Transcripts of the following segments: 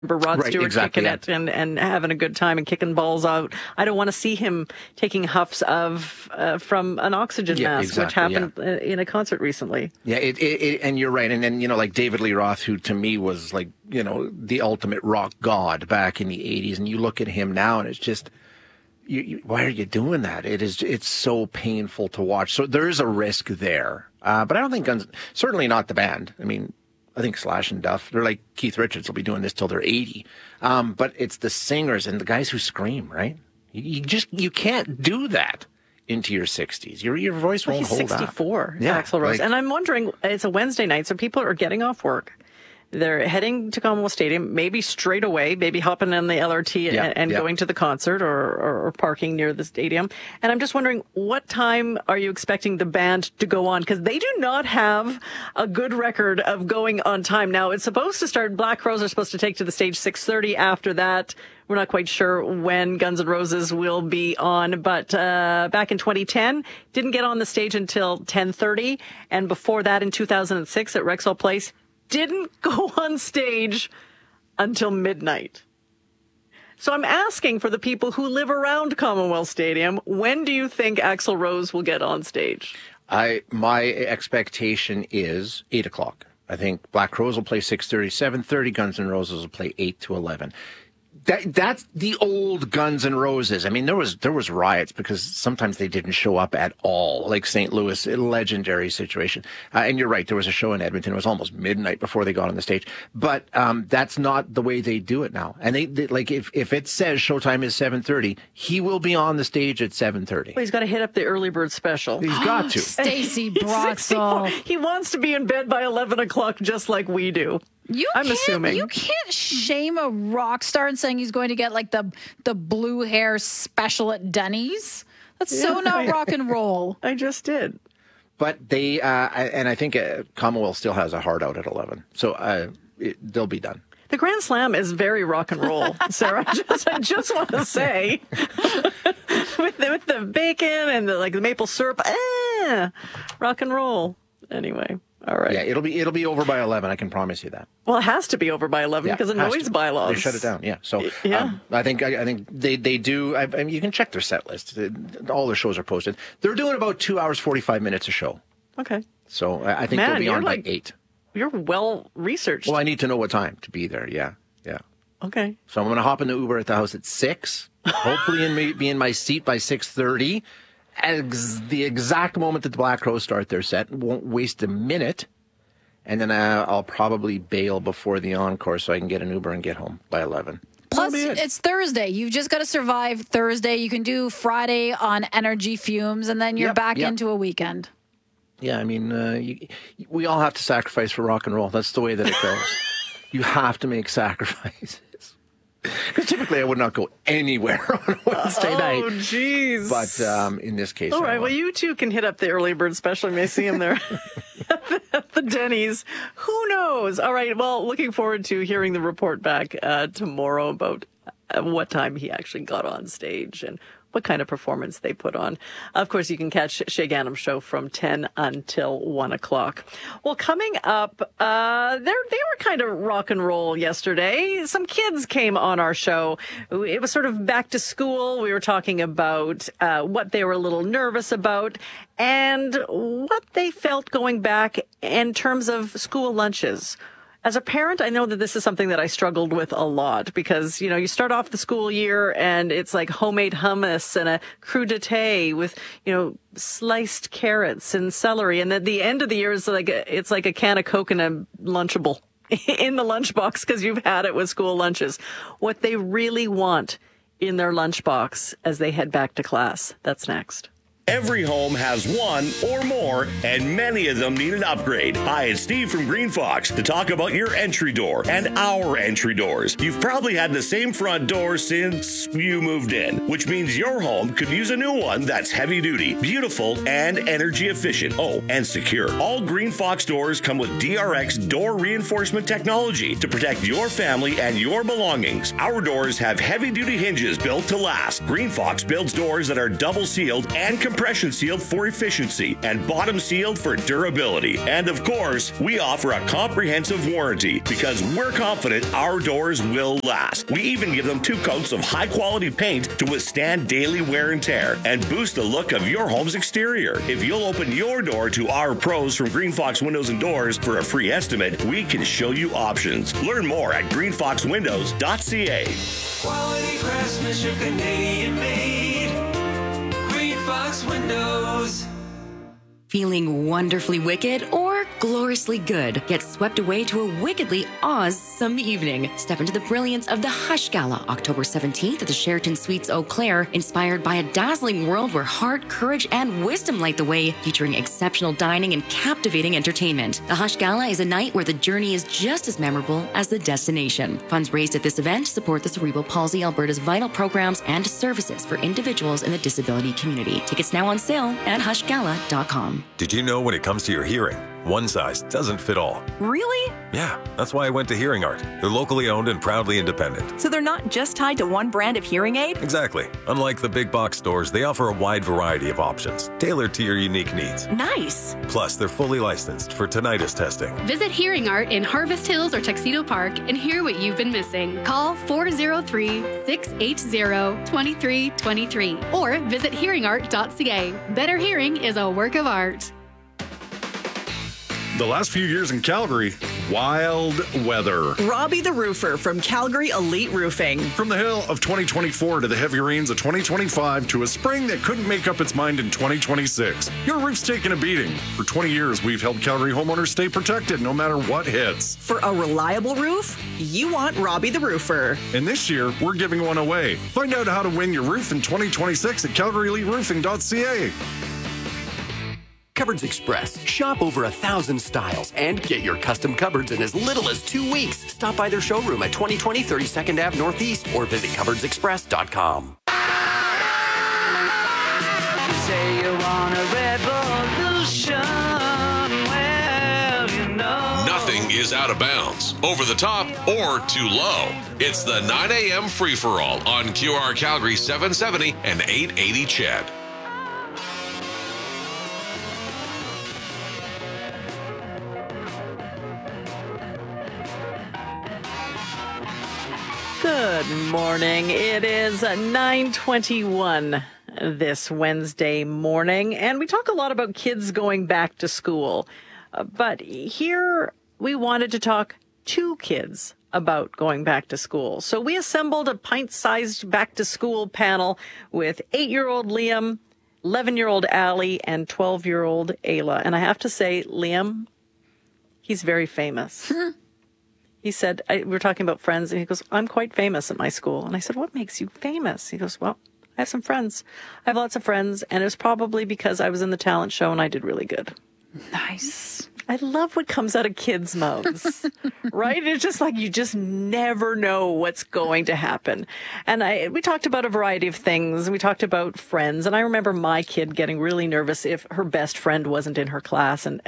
Rod Stewart kicking it and having a good time and kicking balls out. I don't want to see him taking huffs of from an oxygen mask, which happened in a concert recently. Yeah, and you're right. And then, like David Lee Roth, who to me was like, the ultimate rock god back in the 80s. And you look at him now and it's just, why are you doing that? It's so painful to watch. So there is a risk there. But I don't think certainly not the band. I mean, I think Slash and Duff, they're like Keith Richards, will be doing this till they're 80. But it's the singers and the guys who scream, right? You can't do that into your 60s. Your voice won't hold up. He's 64, Axl Rose. And I'm wondering, it's a Wednesday night, so people are getting off work. They're heading to Commonwealth Stadium, maybe straight away, maybe hopping on the LRT and going to the concert or parking near the stadium. And I'm just wondering, what time are you expecting the band to go on? Because they do not have a good record of going on time. Now, it's supposed to start, Black Crowes are supposed to take to the stage 6:30. After that, we're not quite sure when Guns N' Roses will be on. But back in 2010, didn't get on the stage until 10:30. And before that, in 2006 at Rexall Place, didn't go on stage until midnight. So I'm asking for the people who live around Commonwealth Stadium, when do you think Axl Rose will get on stage? My expectation is 8 o'clock. I think Black Crowes will play 6:30, 7:30. Guns N' Roses will play 8 to 11. That's the old Guns N' Roses. I mean, there was riots because sometimes they didn't show up at all, like St. Louis, a legendary situation. And you're right, there was a show in Edmonton. It was almost midnight before they got on the stage. But that's not the way they do it now. And they like if it says showtime is 7:30, he will be on the stage at 7:30. Well, he's got to hit up the early bird special. He's got to. Stacey Broxall. He wants to be in bed by 11 o'clock just like we do. I'm assuming. You can't shame a rock star and saying he's going to get like the blue hair special at Denny's. That's so not rock and roll. I just did. But they, and I think Commonwealth still has a hard out at 11. So they'll be done. The Grand Slam is very rock and roll, Sarah. I just want to say, with the bacon and the maple syrup, rock and roll. Anyway. All right. Yeah, it'll be over by 11. I can promise you that. Well, it has to be over by 11 because of noise bylaws. They shut it down. Yeah. So yeah. I think they do. I mean, you can check their set list. All their shows are posted. They're doing about 2 hours 45 minutes a show. Okay. So I think they'll be on by 8. You're well researched. Well, I need to know what time to be there. Yeah. Yeah. Okay. So I'm going to hop in the Uber at the house at 6. Hopefully, be in my seat by 6:30. The exact moment that the Black Crowes start their set, won't waste a minute, and then I'll probably bail before the encore so I can get an Uber and get home by 11. Plus, it's Thursday. You've just got to survive Thursday. You can do Friday on energy fumes, and then you're back into a weekend. Yeah, I mean, we all have to sacrifice for rock and roll. That's the way that it goes. You have to make sacrifices. Because typically I would not go anywhere on Wednesday night. Oh, jeez. But in this case, all right. Well, you two can hit up the early bird special. You may see him there at the Denny's. Who knows? All right. Well, looking forward to hearing the report back tomorrow about what time he actually got on stage and what kind of performance they put on. Of course, you can catch Shay Gannam's show from 10 until 1 o'clock. Well, coming up, they were kind of rock and roll yesterday. Some kids came on our show. It was sort of back to school. We were talking about what they were a little nervous about and what they felt going back in terms of school lunches. As a parent, I know that this is something that I struggled with a lot because, you start off the school year and it's like homemade hummus and a crudité with, sliced carrots and celery. And at the end of the year, it's like a can of Coke and a Lunchable in the lunchbox because you've had it with school lunches. What they really want in their lunchbox as they head back to class. That's next. Every home has one or more, and many of them need an upgrade. Hi, it's Steve from Green Fox to talk about your entry door and our entry doors. You've probably had the same front door since you moved in, which means your home could use a new one that's heavy duty, beautiful, and energy efficient. Oh, and secure. All Green Fox doors come with DRX door reinforcement technology to protect your family and your belongings. Our doors have heavy duty hinges built to last. Green Fox builds doors that are double sealed and compressed compression sealed for efficiency and bottom sealed for durability. And of course, we offer a comprehensive warranty because we're confident our doors will last. We even give them 2 coats of high-quality paint to withstand daily wear and tear and boost the look of your home's exterior. If you'll open your door to our pros from Green Fox Windows and Doors for a free estimate, we can show you options. Learn more at greenfoxwindows.ca. Quality craftsmanship, Canadian made. Green Fox Windows. Feeling wonderfully wicked or gloriously good? Get swept away to a wickedly awesome evening. Step into the brilliance of the Hush Gala, October 17th at the Sheraton Suites Eau Claire, inspired by a dazzling world where heart, courage, and wisdom light the way, featuring exceptional dining and captivating entertainment. The Hush Gala is a night where the journey is just as memorable as the destination. Funds raised at this event support the Cerebral Palsy Alberta's vital programs and services for individuals in the disability community. Tickets now on sale at hushgala.com. Did you know when it comes to your hearing, one size doesn't fit all? Really? Yeah, that's why I went to Hearing Art. They're locally owned and proudly independent. So they're not just tied to one brand of hearing aid? Exactly. Unlike the big box stores, they offer a wide variety of options, tailored to your unique needs. Nice. Plus, they're fully licensed for tinnitus testing. Visit Hearing Art in Harvest Hills or Tuxedo Park and hear what you've been missing. Call 403-680-2323 or visit hearingart.ca. Better hearing is a work of art. The last few years in Calgary, wild weather. Robbie the Roofer from Calgary Elite Roofing. From the hail of 2024 to the heavy rains of 2025 to a spring that couldn't make up its mind in 2026, your roof's taken a beating. For 20 years, we've helped Calgary homeowners stay protected no matter what hits. For a reliable roof, you want Robbie the Roofer. And this year, we're giving one away. Find out how to win your roof in 2026 at calgaryeliteroofing.ca. Cupboards Express. Shop over 1,000 styles and get your custom cupboards in as little as 2 weeks. Stop by their showroom at 2020 32nd Ave Northeast or visit cupboardsexpress.com. Say you want a revolution. Well, you know. Nothing is out of bounds, over the top, or too low. It's the 9 a.m. free-for-all on QR Calgary 770 and 880 CHED. Good morning. It is 9:21 this Wednesday morning, and we talk a lot about kids going back to school. But here we wanted to talk to kids about going back to school. So we assembled a pint-sized back-to-school panel with 8-year-old Liam, 11-year-old Allie, and 12-year-old Ayla. And I have to say, Liam, he's very famous. He said, we were talking about friends, and he goes, I'm quite famous at my school. And I said, what makes you famous? He goes, well, I have some friends. I have lots of friends, and it was probably because I was in the talent show and I did really good. Nice. I love what comes out of kids' mouths, right? It's just like you just never know what's going to happen. And we talked about a variety of things. We talked about friends, and I remember my kid getting really nervous if her best friend wasn't in her class, and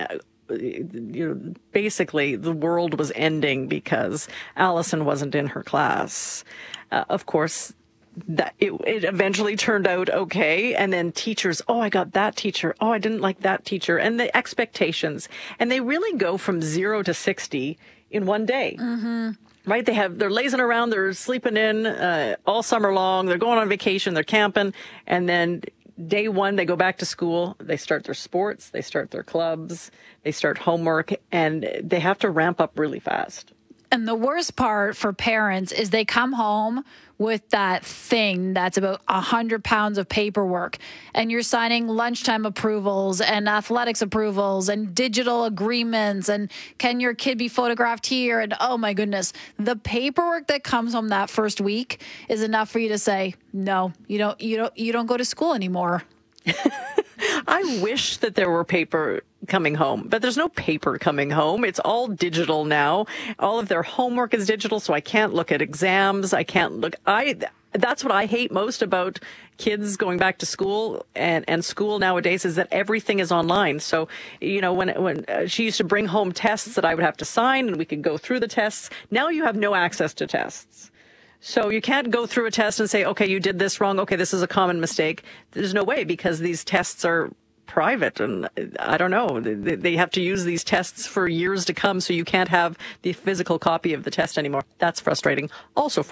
basically the world was ending because Allison wasn't in her class. Of course, that it eventually turned out okay. And then teachers, oh, I got that teacher. Oh, I didn't like that teacher. And the expectations. And they really go from 0 to 60 in one day. Mm-hmm. Right? They're lazing around. They're sleeping in all summer long. They're going on vacation. They're camping. And then day one, they go back to school. They start their sports. They start their clubs. They start homework. And they have to ramp up really fast. And the worst part for parents is they come home with that thing that's about 100 pounds of paperwork, and you're signing lunchtime approvals and athletics approvals and digital agreements, and can your kid be photographed here? And oh my goodness, the paperwork that comes home that first week is enough for you to say, no, you don't go to school anymore. I wish that there were paper coming home, but there's no paper coming home. It's all digital now. All of their homework is digital, so I can't look at exams. I can't look. That's what I hate most about kids going back to school and school nowadays is that everything is online. So, when she used to bring home tests that I would have to sign and we could go through the tests, now you have no access to tests. So you can't go through a test and say, okay, you did this wrong. Okay, this is a common mistake. There's no way, because these tests are private, and I don't know. They have to use these tests for years to come, so you can't have the physical copy of the test anymore. That's frustrating. Also